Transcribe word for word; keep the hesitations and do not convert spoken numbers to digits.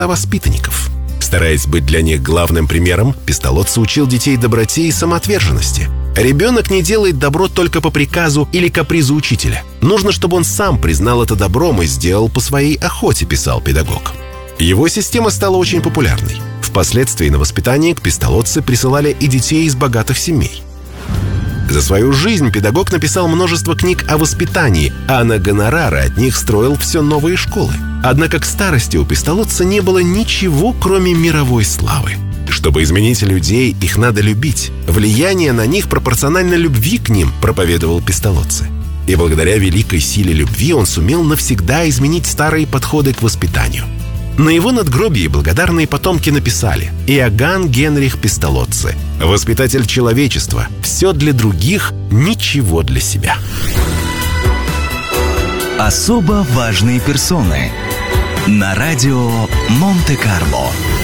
воспитанников. Стараясь быть для них главным примером, Песталоцци учил детей доброте и самоотверженности. Ребенок не делает добро только по приказу или капризу учителя. Нужно, чтобы он сам признал это добром и сделал по своей охоте, писал педагог. Его система стала очень популярной. Впоследствии на воспитание к Песталоцци присылали и детей из богатых семей. За свою жизнь педагог написал множество книг о воспитании, а на гонорары от них строил все новые школы. Однако к старости у Песталоцци не было ничего, кроме мировой славы. Чтобы изменить людей, их надо любить. Влияние на них пропорционально любви к ним, проповедовал Песталоцци. И благодаря великой силе любви он сумел навсегда изменить старые подходы к воспитанию. На его надгробии благодарные потомки написали: Иоганн Генрих Песталоцци, воспитатель человечества, все для других, ничего для себя. Особо важные персоны на радио Монте-Карло.